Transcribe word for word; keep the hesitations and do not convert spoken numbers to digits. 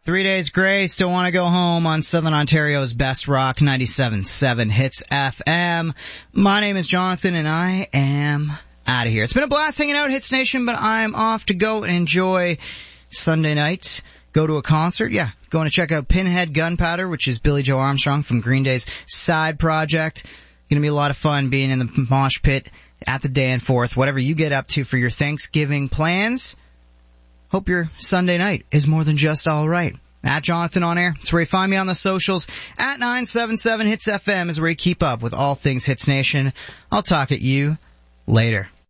Three Days Grace, Don't Want to Go Home on Southern Ontario's Best Rock, ninety-seven point seven Hits F M. My name is Jonathan, and I am out of here. It's been a blast hanging out at Hits Nation, but I'm off to go and enjoy Sunday night. Go to a concert. Yeah, going to check out Pinhead Gunpowder, which is Billy Joe Armstrong from Green Day's side project. Going to be a lot of fun being in the mosh pit at the Danforth. Whatever you get up to for your Thanksgiving plans, hope your Sunday night is more than just all right. At Jonathan on Air, that's where you find me on the socials. At nine seven seven Hits F M is where you keep up with all things Hits Nation. I'll talk at you later.